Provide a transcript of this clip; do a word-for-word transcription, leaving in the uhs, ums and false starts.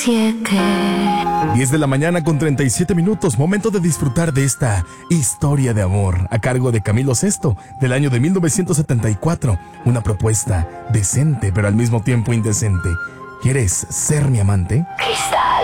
diez de la mañana con treinta y siete minutos, momento de disfrutar de esta historia de amor a cargo de Camilo Sesto del año de mil novecientos setenta y cuatro. Una propuesta decente pero al mismo tiempo indecente. ¿Quieres ser mi amante? Cristal.